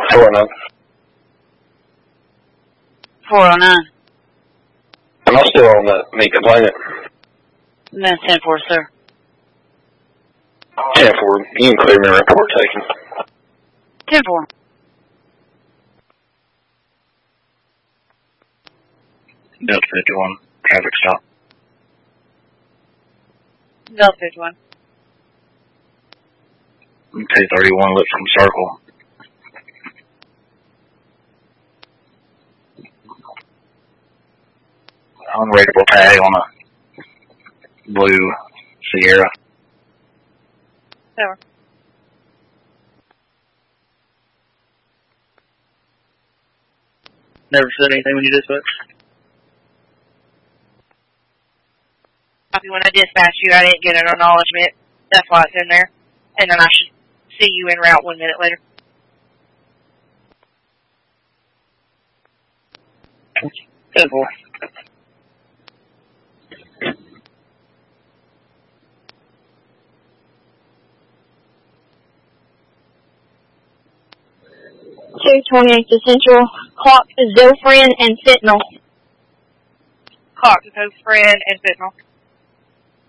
409. 409. Am I still on the meat complainant? That's 10-4, sir. 10-4. You can clear me report taken. 10-4. Delta 51, traffic stop. Delta 51. 231 Lipscomb Circle. Unreadable tag on a blue Sierra. Over. Never said anything when you dispatched. Copy. When I dispatched you, I didn't get an acknowledgement. That's why it's in there. And then I should see you en route 1 minute later. Simple. .228 to Central. Clock to Zofran and Sentinel. Clock to Zofran and Sentinel.